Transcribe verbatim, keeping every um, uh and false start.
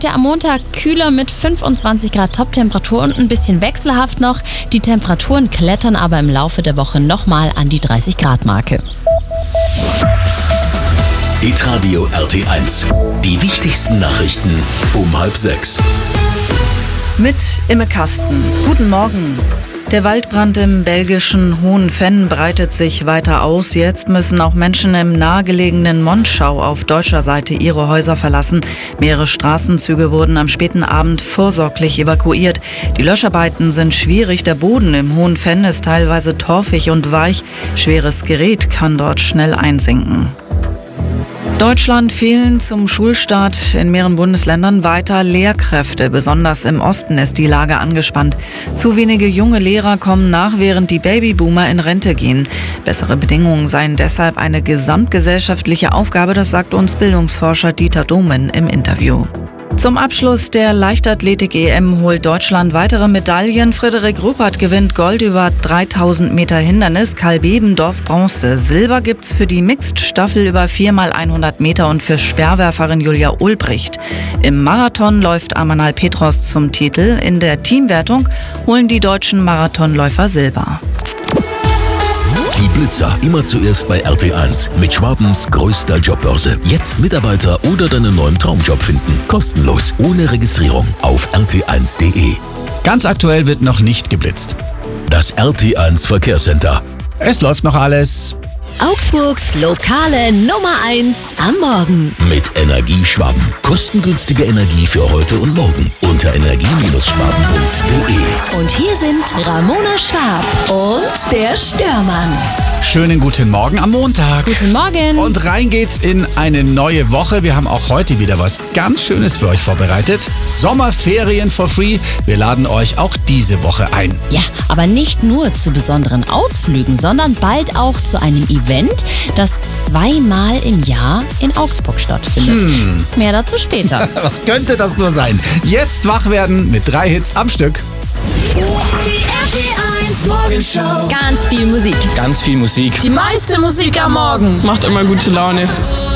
heute am Montag kühler mit fünfundzwanzig Grad Toptemperatur und ein bisschen wechselhaft noch. Die Temperaturen klettern aber im Laufe der Woche nochmal an die dreißig Grad Marke. Hitradio R T eins. Die wichtigsten Nachrichten um halb sechs. Mit Imme Kasten. Guten Morgen. Der Waldbrand im belgischen Hohenvenn breitet sich weiter aus. Jetzt müssen auch Menschen im nahegelegenen Monschau auf deutscher Seite ihre Häuser verlassen. Mehrere Straßenzüge wurden am späten Abend vorsorglich evakuiert. Die Löscharbeiten sind schwierig. Der Boden im Hohenvenn ist teilweise torfig und weich. Schweres Gerät kann dort schnell einsinken. Deutschland fehlen zum Schulstart in mehreren Bundesländern weiter Lehrkräfte. Besonders im Osten ist die Lage angespannt. Zu wenige junge Lehrer kommen nach, während die Babyboomer in Rente gehen. Bessere Bedingungen seien deshalb eine gesamtgesellschaftliche Aufgabe, das sagt uns Bildungsforscher Dieter Domen im Interview. Zum Abschluss der Leichtathletik-E M holt Deutschland weitere Medaillen. Frederik Ruppert gewinnt Gold über dreitausend Meter Hindernis, Karl Bebendorf Bronze. Silber gibt's für die Mixed-Staffel über vier mal hundert Meter und für Speerwerferin Julia Ulbricht. Im Marathon läuft Amanal Petros zum Titel. In der Teamwertung holen die deutschen Marathonläufer Silber. Die Blitzer immer zuerst bei R T eins mit Schwabens größter Jobbörse. Jetzt Mitarbeiter oder deinen neuen Traumjob finden. Kostenlos, ohne Registrierung auf r t eins punkt d e. Ganz aktuell wird noch nicht geblitzt. Das R T eins Verkehrscenter. Es läuft noch alles. Augsburgs lokale Nummer eins am Morgen. Mit Energieschwaben. Kostengünstige Energie für heute und morgen. Unter energie schwaben punkt d e. Und hier sind Ramona Schwab und der Störmann. Schönen guten Morgen am Montag. Guten Morgen. Und rein geht's in eine neue Woche. Wir haben auch heute wieder was ganz Schönes für euch vorbereitet. Sommerferien for free. Wir laden euch auch diese Woche ein. Ja, aber nicht nur zu besonderen Ausflügen, sondern bald auch zu einem Event, das zweimal im Jahr in Augsburg stattfindet. Hm. Mehr dazu später. Was könnte das nur sein? Jetzt wach werden mit drei Hits am Stück. Die R T eins Morgenshow. Ganz viel Musik. Ganz viel Musik. Die meiste Musik am Morgen. Macht immer gute Laune.